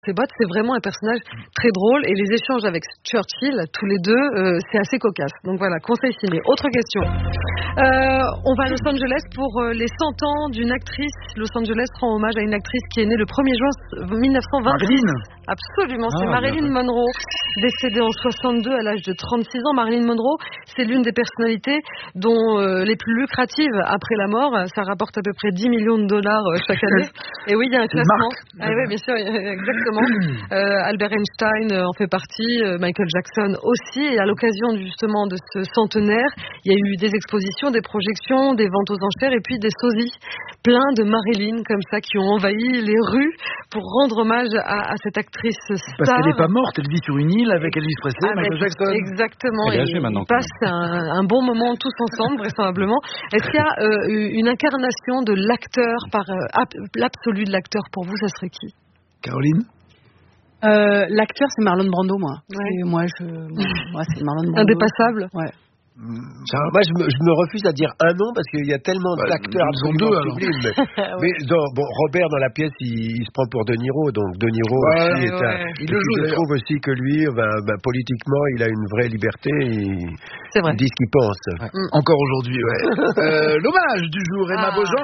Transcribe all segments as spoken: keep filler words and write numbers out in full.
Ces bottes, c'est vraiment un personnage très drôle et les échanges avec Churchill, tous les deux, euh, c'est assez cocasse. Donc voilà, conseil ciné. Autre question. Euh, on va à Los Angeles pour euh, les cent ans d'une actrice. Los Angeles rend hommage à une actrice qui est née le premier juin mille neuf cent vingt-six. Marilyn. Absolument, c'est Ah, Marilyn Monroe, décédée en soixante-deux à l'âge de trente-six ans. Marilyn Monroe, c'est l'une des personnalités dont euh, les plus lucratives après la mort. Ça rapporte à peu près dix millions de dollars euh, chaque année. Et oui, il y a un classement. Ah oui, bien sûr, exactement. Euh, Albert Einstein euh, en fait partie, euh, Michael Jackson aussi. Et à l'occasion justement de ce centenaire, il y a eu des expositions, des projections, des ventes aux enchères et puis des sosies plein de Marilyn comme ça qui ont envahi les rues pour rendre hommage à, à cette actrice star. Parce qu'elle n'est pas morte, elle vit sur une île avec Elvis Presley, avec, Michael Jackson. Exactement. Elle est Et âgée maintenant, ils passent un, un bon moment tous ensemble, vraisemblablement. Est-ce qu'il y a euh, une incarnation de l'acteur par euh, ap- l'absolu de l'acteur pour vous, ça serait qui? Caroline? Euh, l'acteur, c'est Marlon Brando, moi. Ouais. Et moi, je, moi, moi, c'est Marlon Brando. Indépassable. Ouais. Moi, je me, je me refuse à dire un nom parce qu'il y a tellement Bah, d'acteurs ils sont absolument deux, alors. sublimes. Mais, Ouais. mais dans- bon, Robert, dans la pièce, il, il se prend pour De Niro. Donc, De Niro Ouais, aussi est un. ouais. et Il le puis joue, je d'ailleurs. trouve aussi que lui, ben, ben, politiquement, il a une vraie liberté. Il, C'est vrai. il dit ce qu'il pense. Encore aujourd'hui, ouais. euh, L'hommage du jour, Emma Ah. Beaujean.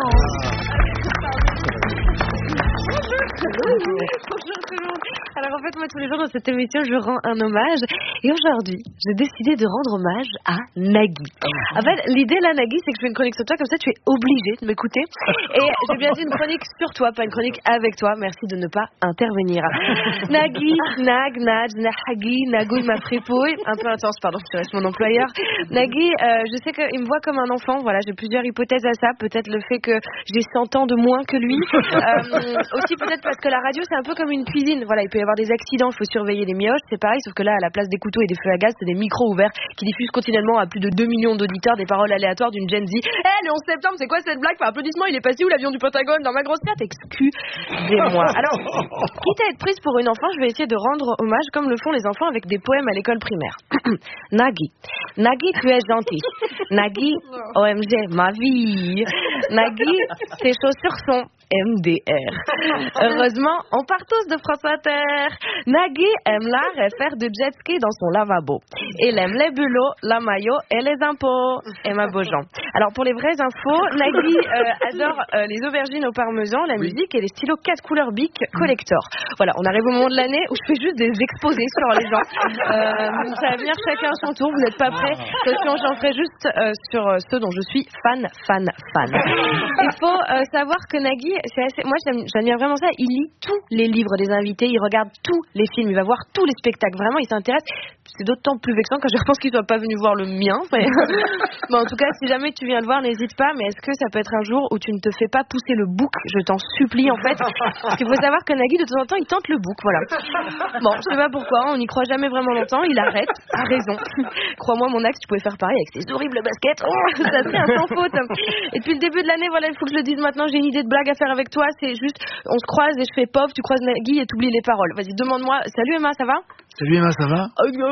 Bonjour tout le monde. Alors en fait moi tous les jours dans cette émission je rends un hommage et aujourd'hui j'ai décidé de rendre hommage à Nagui. En fait l'idée là Nagui c'est que je fais une chronique sur toi comme ça tu es obligé de m'écouter et j'ai bien dit une chronique sur toi pas une chronique avec toi, merci de ne pas intervenir. Nagui, Nag, Naj, Nahagi, Nagouille ma fripouille, un peu intense pardon je reste mon employeur. Nagui euh, je sais qu'il me voit comme un enfant, voilà j'ai plusieurs hypothèses à ça, peut-être le fait que j'ai cent ans de moins que lui, euh, aussi peut-être parce que la radio c'est un peu comme une cuisine, voilà il peut y avoir des accidents, il faut surveiller les mioches, c'est pareil sauf que là à la place des couteaux et des feux à gaz c'est des micros ouverts qui diffusent continuellement à plus de deux millions d'auditeurs des paroles aléatoires d'une Gen Z. Eh le onze septembre c'est quoi cette blague, enfin applaudissements il est passé où l'avion du Pentagone dans ma grosse tête, excusez-moi. Alors quitte à être prise pour une enfant je vais essayer de rendre hommage comme le font les enfants avec des poèmes à l'école primaire. Nagui, Nagui tu es gentil, Nagui O M G ma vie, Nagui tes chaussures sont M D R. Heureusement, on part tous de France Inter. Nagui aime l'art et faire du jet ski dans son lavabo. Il aime les bulots, la maillot et les impôts. Emma Beaujean. Alors pour les vraies infos, Nagui euh, adore euh, les aubergines au parmesan, la musique et les stylos quatre couleurs Bic collector. Voilà, on arrive au moment de l'année où je fais juste des exposés sur les gens. Euh, ça va venir chacun son tour, vous n'êtes pas prêts. Attention, j'en ferai juste euh, sur euh, ceux dont je suis fan, fan, fan. Il faut euh, savoir que Nagui c'est assez... Moi, j'admire vraiment ça. Il lit tous les livres des invités, il regarde tous les films, il va voir tous les spectacles. Vraiment, il s'intéresse. C'est d'autant plus vexant quand je pense qu'il ne soit pas venu voir le mien. Mais... bon, en tout cas, si jamais tu viens le voir, n'hésite pas. Mais est-ce que ça peut être un jour où tu ne te fais pas pousser le bouc? Je t'en supplie, en fait. Parce qu'il faut savoir que Nagui, de temps en temps, il tente le bouc. Voilà. Bon, je sais pas pourquoi. On n'y croit jamais vraiment longtemps. Il arrête. A raison. Crois-moi, mon axe, tu pouvais faire pareil avec tes horribles baskets. Oh, ça serait un sans faute. Et depuis le début de l'année, voilà, il faut que je le dise maintenant. J'ai une idée de blague à faire avec toi, c'est juste on se croise et je fais pop, tu croises Nagui et t'oublies les paroles. Vas-y, demande-moi. Salut Emma, ça va? Salut Emma, ça va?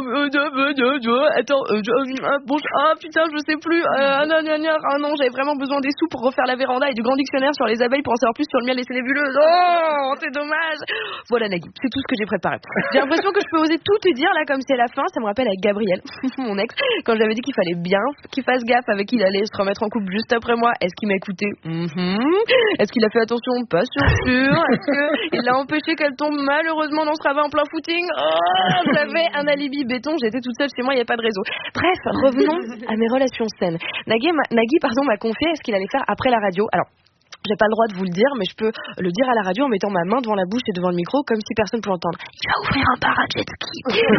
Attends, euh, euh, bon, ah putain, je sais plus. Euh, non, non, non, ah non, j'avais vraiment besoin des sous pour refaire la véranda et du grand dictionnaire sur les abeilles pour en savoir plus sur le miel et ses nébuleuses. Oh, c'est dommage. Voilà Nagui, c'est tout ce que j'ai préparé. J'ai l'impression que je peux oser tout te dire là comme c'est la fin. Ça me rappelle avec Gabriel, mon ex, quand j'avais dit qu'il fallait bien qu'il fasse gaffe avec qui il allait se remettre en couple juste après moi. Est-ce qu'il m'a écouté? Mm-hmm. Est-ce qu'il a fait attention? Pas sûr, sûr. Est-ce qu'il a empêché qu'elle tombe malheureusement dans ce ravin en plein footing? Oh, j'avais un alibi béton, j'étais toute seule chez moi, il n'y a pas de réseau. Bref, revenons à mes relations saines. Nagui, m'a, Nagui pardon, m'a confié ce qu'il allait faire après la radio. Alors, j'ai pas le droit de vous le dire, mais je peux le dire à la radio en mettant ma main devant la bouche et devant le micro, comme si personne pouvait entendre. Il va ouvrir un bar à jet ski.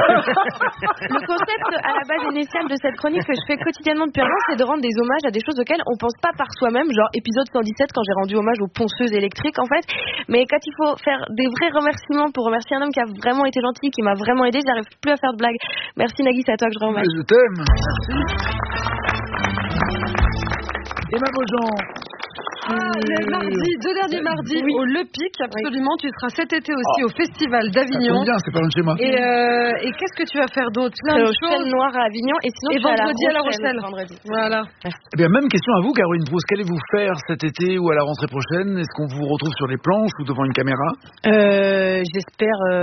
Le concept à la base initiale de cette chronique que je fais quotidiennement depuis un an, c'est de rendre des hommages à des choses auxquelles on pense pas par soi-même, genre épisode cent dix-sept quand j'ai rendu hommage aux ponceuses électriques en fait. Mais quand il faut faire des vrais remerciements pour remercier un homme qui a vraiment été gentil, qui m'a vraiment aidé, j'arrive plus à faire de blagues. Merci Nagui, c'est à toi que je rends hommage. Je t'aime. Emma Beaujean. Ah, le mardi, deux derniers mardis Oui. au Le Pic, absolument. Tu seras cet été aussi au Festival d'Avignon. Ça tombe bien, c'est pas loin de chez moi. Et, euh, et qu'est-ce que tu vas faire d'autre? Je Plein serai de au Chêne choses. Noir à Avignon et sinon Et je serai vendredi à La Rochelle. Vendredi. Voilà. Eh bien, même question à vous, Caroline Proust. Qu'allez-vous faire cet été ou à la rentrée prochaine? Est-ce qu'on vous retrouve sur les planches ou devant une caméra? Euh, j'espère. Euh